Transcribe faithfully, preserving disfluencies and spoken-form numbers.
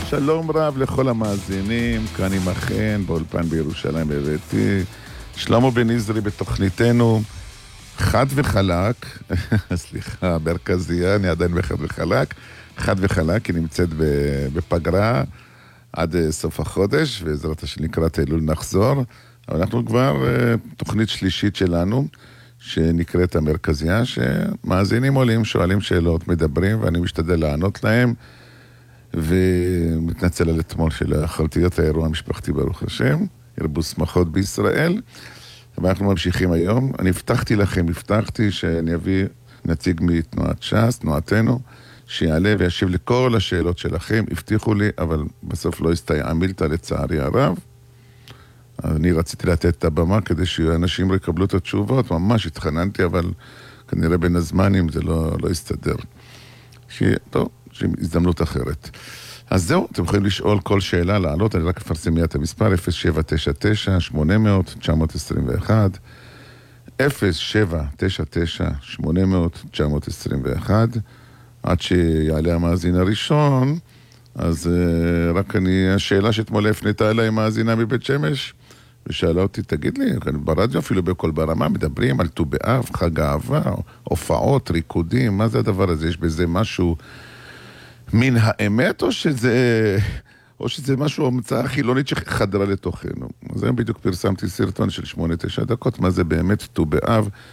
שלום רב לכל המאזינים, כאן עם החן, באולפן בירושלים בביתי. שלמה בן עזרי בתוכניתנו חד וחלק, סליחה, מרכזייה, אני עדיין בחד וחלק, חד וחלק, היא נמצאת בפגרה עד סוף החודש, ועזרת השם לקראת אלול נחזור, אבל אנחנו כבר תוכנית שלישית שלנו, שנקראת המרכזייה, שמאזינים עולים, שואלים שאלות, מדברים, ואני משתדל לענות להם, ומתנצל על אתמול שלא יכולתי להיות האירוע המשפחתי ברוך השם, ירבו שמחות בישראל, ואנחנו ממשיכים היום. אני הבטחתי לכם, הבטחתי שאני אביא נציג מתנועת ש"ס, תנועתנו, שיעלה וישיב לכל השאלות שלכם, הבטיחו לי, אבל בסוף לא הסתייע מילתא לצערי הרב. אני רציתי לתת את הבמה כדי שאנשים יקבלו את התשובות, ממש התחננתי, אבל כנראה בין הזמנים זה לא, לא יסתדר. שיהיה, טוב, שיהיה הזדמנות אחרת. אז זהו, אתם יכולים לשאול כל שאלה, לעלות, אני רק אפרסם מיד את המספר, אפס שבע תשע תשע שמונה אפס אפס תשע עשרים ואחת, אפס שבע תשע תשע שמונה אפס אפס תשע עשרים ואחת, עד שיעלה המאזין הראשון, אז uh, רק אני, השאלה שאתמול הפנתה אליי מאזינה מבית שמש, ושאלה אותי, תגיד לי, ברדיו אפילו בכל ברמה, מדברים על ט"ו באב, חג אהבה, הופעות, ריקודים, מה זה הדבר הזה? יש בזה משהו מן האמת, או שזה, או שזה משהו, המצאה חילונית שחדרה לתוכנו? אז היום בדיוק פרסמתי סרטון של שמונה תשע דקות, מה זה באמת ט"ו באב,